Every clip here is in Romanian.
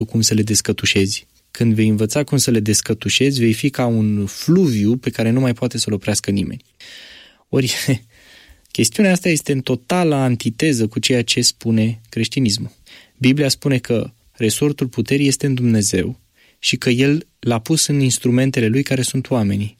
cum să le descătușezi. Când vei învăța cum să le descătușezi, vei fi ca un fluviu pe care nu mai poate să-l oprească nimeni. Ori, chestiunea asta este în totală antiteză cu ceea ce spune creștinismul. Biblia spune că resortul puterii este în Dumnezeu și că El l-a pus în instrumentele Lui care sunt oamenii.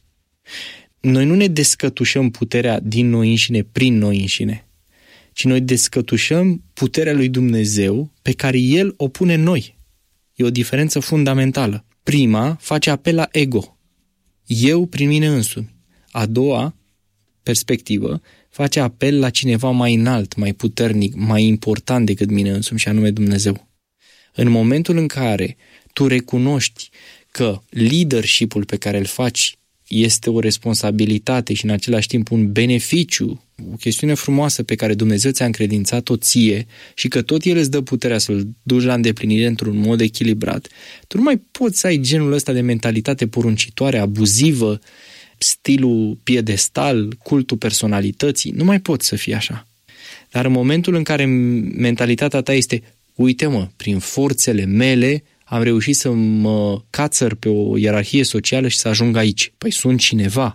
Noi nu ne descătușăm puterea din noi înșine, prin noi înșine, ci noi descătușăm puterea lui Dumnezeu pe care El o pune în noi. E o diferență fundamentală. Prima face apel la ego. Eu prin mine însumi. A doua perspectivă face apel la cineva mai înalt, mai puternic, mai important decât mine însumi, și anume Dumnezeu. În momentul în care tu recunoști că leadership-ul pe care îl faci este o responsabilitate și în același timp un beneficiu, o chestiune frumoasă pe care Dumnezeu ți-a încredințat-o ție și că tot El îți dă puterea să-l duci la îndeplinire într-un mod echilibrat, tu nu mai poți să ai genul ăsta de mentalitate poruncitoare, abuzivă, stilul piedestal, cultul personalității. Nu mai poți să fii așa. Dar în momentul în care mentalitatea ta este, uite-mă, prin forțele mele am reușit să mă cațăr pe o ierarhie socială și să ajung aici. Păi sunt cineva.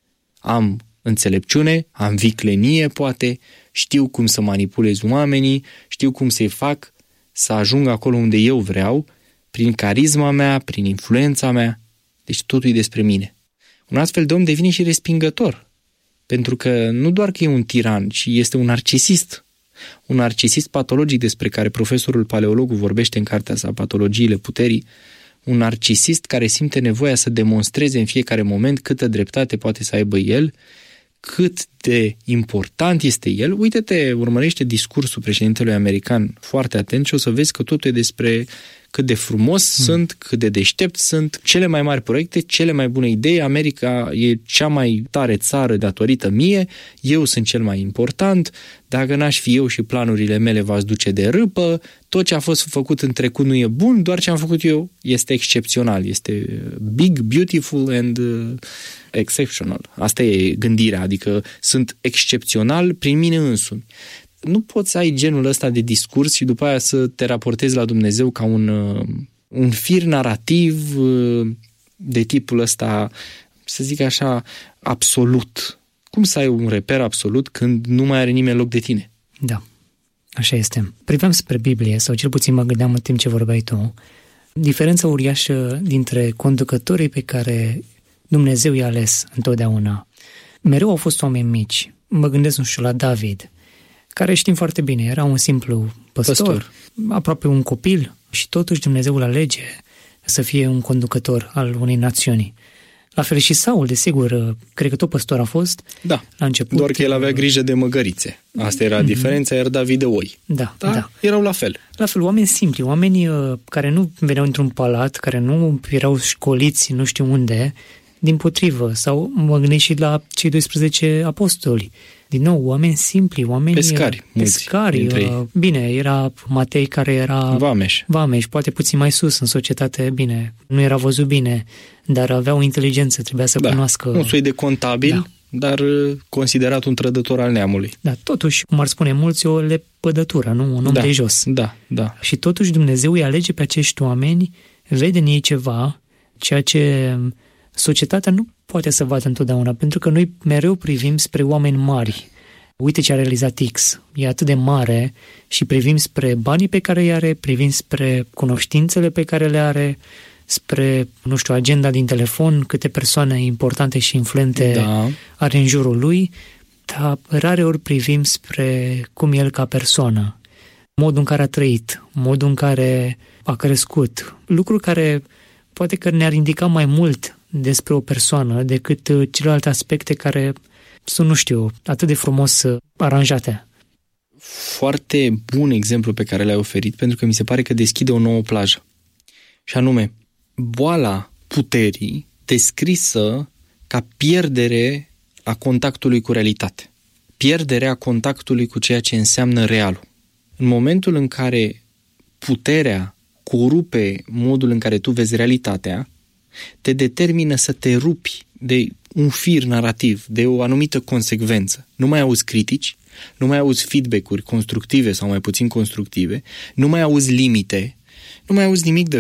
Am înțelepciune, am viclenie, poate, știu cum să manipulez oamenii, știu cum să-i fac să ajung acolo unde eu vreau, prin carisma mea, prin influența mea. Deci totul e despre mine. Un astfel de om devine și respingător, pentru că nu doar că e un tiran, ci este un narcisist. Un narcisist patologic despre care profesorul Paleologu vorbește în cartea sa, Patologiile puterii, un narcisist care simte nevoia să demonstreze în fiecare moment câtă dreptate poate să aibă el, cât de important este el. Uite-te, urmărește discursul președintelui american foarte atent și o să vezi că totul e despre cât de frumos sunt, cât de deștept sunt, cele mai mari proiecte, cele mai bune idei, America e cea mai tare țară datorită mie, eu sunt cel mai important, dacă n-aș fi eu și planurile mele v-ați duce de râpă, tot ce a fost făcut în trecut nu e bun, doar ce am făcut eu este excepțional, este big, beautiful and exceptional. Asta e gândirea, adică sunt excepțional prin mine însumi. Nu poți să ai genul ăsta de discurs și după aia să te raportezi la Dumnezeu ca un fir narrativ de tipul ăsta, să zic așa, absolut. Cum să ai un reper absolut când nu mai are nimeni loc de tine? Da, așa este. Priveam spre Biblie, sau cel puțin mă gândeam în timp ce vorbeai tu, diferența uriașă dintre conducătorii pe care Dumnezeu i-a ales întotdeauna. Mereu au fost oameni mici. Mă gândesc, nu știu, la David, care știm foarte bine, era un simplu păstor, aproape un copil, și totuși Dumnezeu îl alege să fie un conducător al unei națiuni. La fel și Saul, desigur, cred că tot păstor a fost. Da, la început, doar că el avea grijă de măgărițe. Asta era diferența, iar David de oi. Da. Erau la fel. La fel, oameni simpli, oameni care nu veneau într-un palat, care nu erau școliți nu știu unde, dimpotrivă, sau mă gândesc și la cei 12 apostoli. Din nou, oameni simpli, oameni pescari. Bine, era Matei care era vameș, poate puțin mai sus în societate, bine, nu era văzut bine, dar avea o inteligență, trebuia să cunoască. Un soi de contabil, dar considerat un trădător al neamului. Da, totuși, cum ar spune mulți, o lepădătură, nu? Un om de jos. Da. Și totuși Dumnezeu îi alege pe acești oameni, vede în ei ceva, ceea ce societatea nu poate să vadă întotdeauna, pentru că noi mereu privim spre oameni mari. Uite ce a realizat X, e atât de mare, și privim spre banii pe care îi are, privim spre cunoștințele pe care le are, spre, nu știu, agenda din telefon, câte persoane importante și influente are în jurul lui, dar rare ori privim spre cum el ca persoană, modul în care a trăit, modul în care a crescut, lucruri care poate că ne-ar indica mai mult despre o persoană decât celelalte aspecte care sunt, nu știu, atât de frumos aranjate. Foarte bun exemplu pe care l-ai oferit, pentru că mi se pare că deschide o nouă plajă. Și anume, boala puterii descrisă ca pierdere a contactului cu realitate. Pierderea contactului cu ceea ce înseamnă realul. În momentul în care puterea corupe modul în care tu vezi realitatea, te determină să te rupi de un fir narrativ, de o anumită consecvență. Nu mai auzi critici, nu mai auzi feedback-uri constructive sau mai puțin constructive, nu mai auzi limite, nu mai auzi nimic de